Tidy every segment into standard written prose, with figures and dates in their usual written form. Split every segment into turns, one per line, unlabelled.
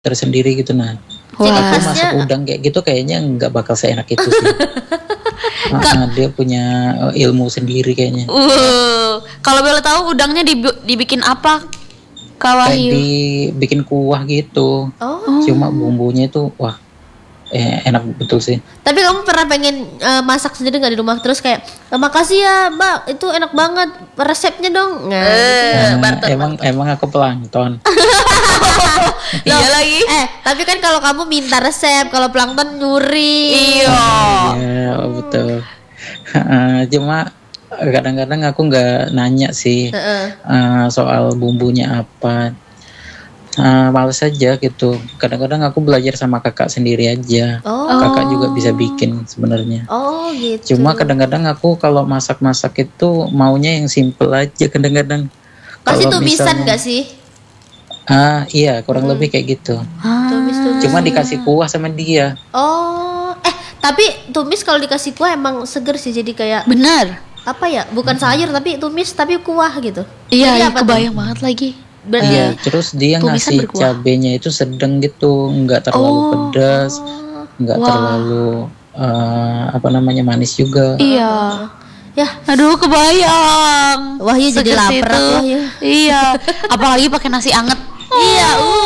tersendiri gitu. Nah,
Ciri
aku
khasnya
masak udang kayak gitu kayaknya nggak bakal seenak itu sih. Dia punya ilmu sendiri kayaknya.
Kalau boleh tahu udangnya dibikin apa, Kak
Kayak
Wahyu?
dibikin kuah gitu. Cuma bumbunya itu wah enak betul sih.
Tapi kamu pernah pengen masak sendiri nggak di rumah terus kayak makasih ya Mbak itu enak banget resepnya dong.
Emang aku plankton.
Iya lagi.
Tapi kan kalau kamu minta resep, kalau plankton nyuri.
Iya betul. Cuma kadang-kadang aku nggak nanya sih soal bumbunya apa. Males aja gitu. Kadang-kadang aku belajar sama kakak sendiri aja. Kakak juga bisa bikin sebenarnya.
Gitu.
Cuma kadang-kadang aku kalau masak-masak itu maunya yang simple aja kadang-kadang.
Pasti
Kalau
tumisan
misalnya-
gak sih?
Iya kurang lebih kayak gitu.
Tumis.
Cuma dikasih kuah sama dia.
Tapi tumis kalau dikasih kuah emang seger sih, jadi kayak
Bener.
apa ya? Bukan sayur tapi tumis tapi kuah gitu.
Iya,
Jadi apa tuh?
kebayang banget lagi.
Berarti
Iya, terus dia
tumisan
ngasih
berkuah.
cabenya itu sedang gitu, nggak terlalu pedas, nggak terlalu manis juga.
Iya.
ya,
Aduh, kebayang.
Wahyu jadi
Seges
lapar
itu.
Wahyu.
Iya, apalagi pakai nasi anget.
Iya,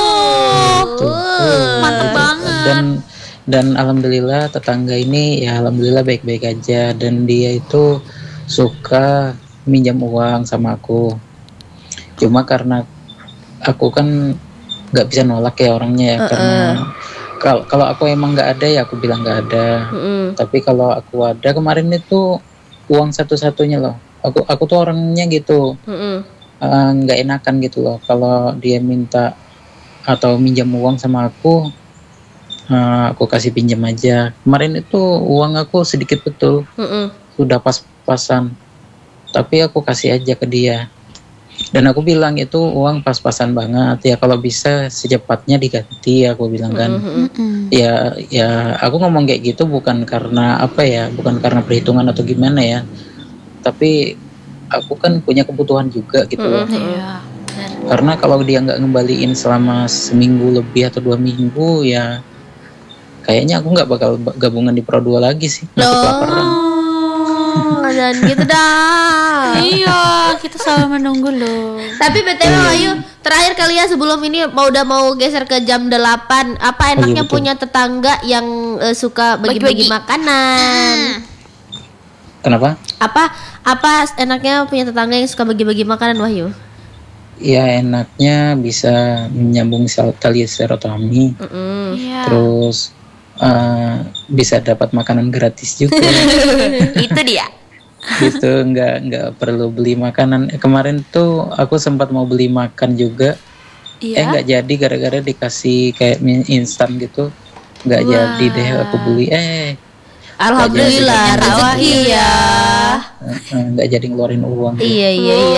mantep banget.
Dan alhamdulillah tetangga ini ya alhamdulillah baik-baik aja, dan dia itu suka minjam uang sama aku. Cuma karena aku kan nggak bisa nolak ya orangnya ya, karena kalau aku emang nggak ada ya aku bilang nggak ada. Tapi kalau aku ada, kemarin itu uang satu-satunya loh. Aku tuh orangnya gitu, nggak enakan gitu loh. Kalau dia minta atau minjam uang sama aku kasih pinjam aja. Kemarin itu uang aku sedikit betul, sudah pas-pasan. Tapi aku kasih aja ke dia. Dan aku bilang itu uang pas-pasan banget ya, kalau bisa secepatnya diganti, aku bilang kan. Ya aku ngomong kayak gitu bukan karena bukan karena perhitungan atau gimana ya, tapi aku kan punya kebutuhan juga gitu loh.
Iya.
Karena kalau dia nggak ngembaliin selama seminggu lebih atau 2 minggu ya kayaknya aku nggak bakal gabungan di Pro 2 lagi sih. Kelaparan.
Dan gitu dah.
Iya, kita selalu menunggu loh.
Tapi BTW Wahyu, terakhir kali ya sebelum ini mau geser ke jam 8, apa enaknya
betul.
punya tetangga yang suka bagi-bagi makanan?
Kenapa?
Apa enaknya punya tetangga yang suka bagi-bagi makanan, Wahyu?
Ya enaknya bisa menyambung tali silaturahmi.
Iya.
Terus bisa dapat makanan gratis juga.
Itu dia.
Gitu, nggak perlu beli makanan. Kemarin tuh aku sempat mau beli makan juga,
Iya.
nggak jadi gara-gara dikasih kayak mie instan gitu, nggak jadi deh aku beli.
Alhamdulillah rezeki ya.
Nggak jadi ngeluarin uang.
Iya.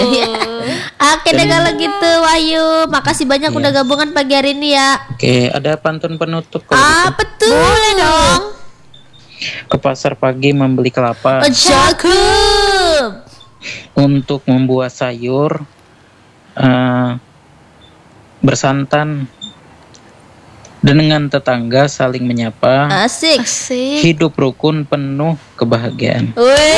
Oke deh kalau gitu Wahyu, makasih banyak udah gabungan pagi hari ini ya.
Oke, ada pantun penutup kalau gitu.
Betul. Boleh dong.
Ke pasar pagi membeli kelapa
Cakep.
untuk membuat sayur bersantan, dan dengan tetangga saling menyapa.
Asik.
Hidup rukun penuh kebahagiaan.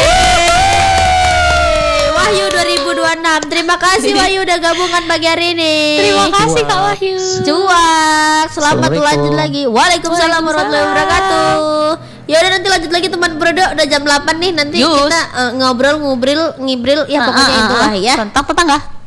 Wahyu 2026. Terima kasih Wahyu udah gabungan pagi hari ini.
Terima kasih Kak Wahyu.
Cuak. Selamat
Assalamualaikum.
lanjut lagi. Waalaikumsalam warahmatullahi wabarakatuh. Ya udah nanti lanjut lagi teman Brodo, udah jam 8 nih, nanti
Yus.
kita ngobrol ngibril ya pokoknya itulah ya.
Tentang tetangga.